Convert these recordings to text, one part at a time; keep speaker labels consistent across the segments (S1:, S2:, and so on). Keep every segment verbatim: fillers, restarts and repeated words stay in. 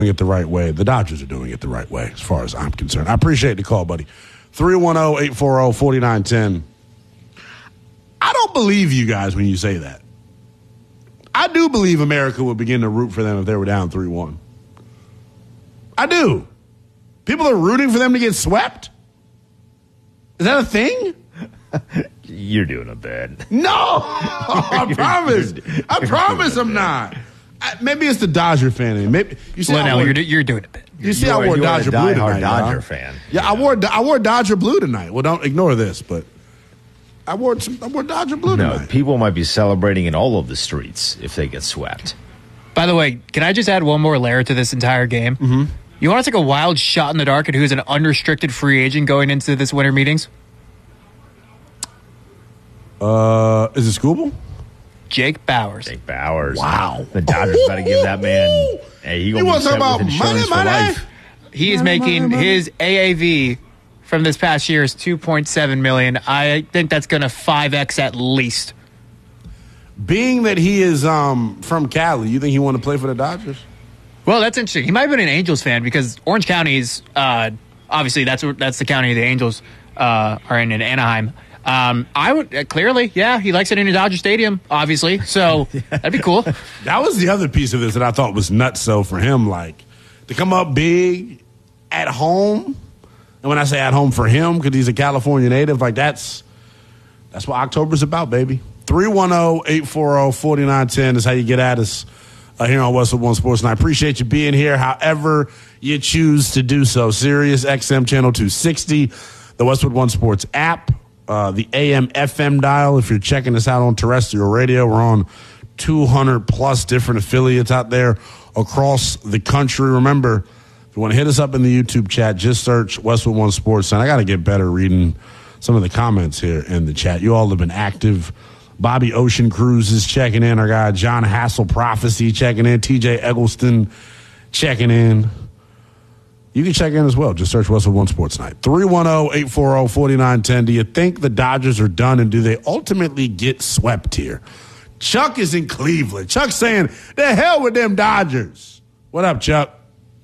S1: it the right way. The Dodgers are doing it the right way, as far as I'm concerned. I appreciate the call, buddy. three one zero, eight four zero, four nine one zero. I don't believe you guys when you say that. I do believe America would begin to root for them if they were down three one. I do. People are rooting for them to get swept? Is that a thing?
S2: You're doing a bad.
S1: No! I promise. I promise I'm not. I, maybe it's the Dodger fan in me. Maybe you see.
S3: Well, no,
S1: wore,
S3: you're, you're doing it.
S1: You see,
S2: you
S1: I wore
S2: are, you
S1: Dodger
S2: are a
S1: blue
S2: diehard
S1: tonight.
S2: Dodger
S1: y'all.
S2: fan.
S1: Yeah, I wore I wore Dodger blue tonight. Well, don't ignore this, but I wore some, I wore Dodger blue
S2: No,
S1: tonight.
S2: people might be celebrating in all of the streets if they get swept.
S3: By the way, can I just add one more layer to this entire game?
S1: Mm-hmm.
S3: You want to take a wild shot in the dark at who's an unrestricted free agent going into this winter meetings?
S1: Uh, is it Scooble?
S3: Jake Bowers.
S2: Jake Bowers.
S1: Wow.
S2: The Dodgers got to give that man. Hey, he gonna
S1: You
S2: be
S1: want to
S2: set
S1: talk
S2: with
S1: about
S2: insurance
S1: money,
S2: for
S1: money?
S2: life.
S3: He is
S1: Money,
S3: making
S1: money, money.
S3: his A A V from this past year is two point seven million dollars. I think that's going to five X at least.
S1: Being that he is um, from Cali, you think he want to play for the Dodgers?
S3: Well, that's interesting. He might have been an Angels fan because Orange County is uh, obviously that's that's the county the Angels uh, are in in Anaheim. Um, I would uh, clearly, yeah, he likes it in a Dodger Stadium, obviously. So that'd be cool.
S1: That was the other piece of this that I thought was nuts. So for him, like to come up big at home, and when I say at home for him, because he's a California native, like that's that's what October's about, baby. three one zero, eight four zero, four nine one zero is how you get at us uh, here on Westwood One Sports. And I appreciate you being here, however you choose to do so. Sirius X M Channel two sixty, the Westwood One Sports app. Uh, the A M F M dial, if you're checking us out on terrestrial radio, we're on two hundred plus different affiliates out there across the country. Remember, if you want to hit us up in the YouTube chat, just search Westwood One Sports. And I got to get better reading some of the comments here in the chat. You all have been active. Bobby Ocean Cruz is checking in. Our guy John Hassel Prophecy checking in. T J Eggleston checking in. You can check in as well. Just search Westwood One Sports Night. three one zero, eight four zero, four nine one zero. Do you think the Dodgers are done, and do they ultimately get swept here? Chuck is in Cleveland. Chuck's saying, the hell with them Dodgers. What up, Chuck?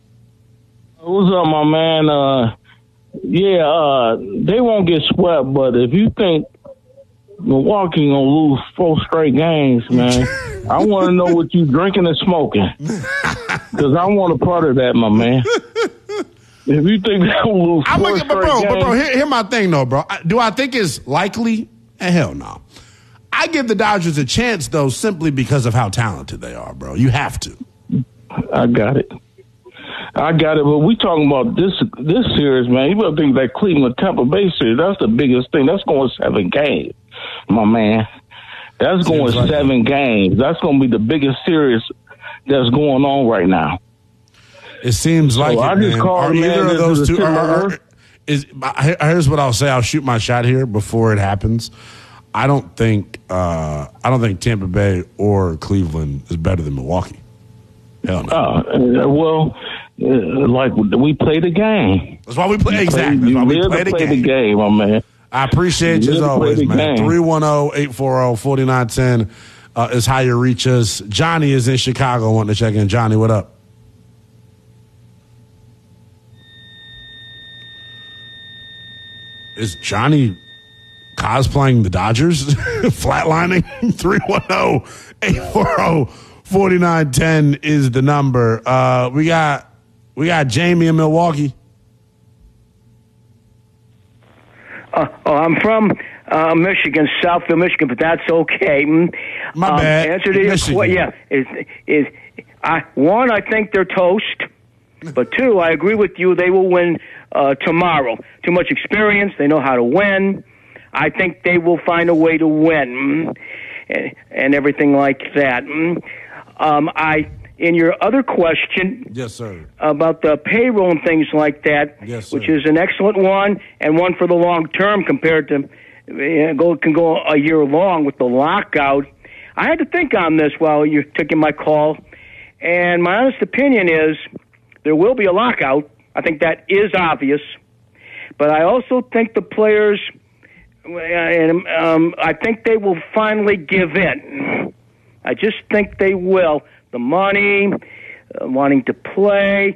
S4: What's up, my man? Uh, yeah, uh, they won't get swept, but if you think Milwaukee gonna lose four straight games, man, I want to know what you drinking and smoking, because I want a part of that, my man. If you think they'll lose
S1: I'm
S4: four
S1: like,
S4: straight
S1: but bro,
S4: games,
S1: but bro, here, here my thing though, bro. I, do I think it's likely? Eh, hell no. I give the Dodgers a chance though, simply because of how talented they are, bro. You have to.
S4: I got it. I got it, but we talking about this this series, man. You better think that Cleveland Tampa Bay series. That's the biggest thing. That's going seven games, my man. That's
S1: Seems
S4: going
S1: like
S4: seven
S1: it.
S4: games. That's going to be the biggest series that's going on right now.
S1: It seems
S4: So
S1: like
S4: I
S1: it,
S4: just
S1: man.
S4: call
S1: Are
S4: it, man,
S1: either of
S4: this
S1: those
S4: is a
S1: two? Are, are,
S4: similar-
S1: are, is I- here's what I'll say. I'll shoot my shot here before it happens. I don't think uh, I don't think Tampa Bay or Cleveland is better than Milwaukee. Hell no.
S4: Uh, well, uh, like we play the game.
S1: That's why we play.
S4: You
S1: Exactly.
S4: Play,
S1: That's why
S4: you
S1: we
S4: live
S1: play
S4: to
S1: the
S4: play
S1: game.
S4: the game, my man.
S1: I appreciate
S4: You
S1: you as
S4: live to play
S1: always,
S4: the
S1: man.
S4: game.
S1: three one zero, eight four zero, four nine one zero uh, is how you reach us. Johnny is in Chicago wanting to check in. Johnny, what up? Is Johnny cosplaying the Dodgers? Flatlining? three one zero, eight four zero, four nine one zero is the number. Uh, we got we got Jamie in Milwaukee.
S5: Uh, oh, I'm from uh, Michigan, Southfield, Michigan, but that's okay. Mm.
S1: My
S5: um,
S1: bad.
S5: Answer to your
S1: Michigan.
S5: question, yeah, is is I one, I think they're toast, but two, I agree with you. They will win uh, tomorrow. Too much experience. They know how to win. I think they will find a way to win, mm, and, and everything like that. Mm. Um, I. In your other question,
S1: Yes, sir.
S5: about the payroll and things like that,
S1: Yes, sir.
S5: which is an excellent one and one for the long term compared to uh, go can go a year long with the lockout. I had to think on this while you're taking my call, and my honest opinion is there will be a lockout. I think that is obvious, but I also think the players, and um, I think they will finally give in. I just think they will. The money, uh, wanting to play.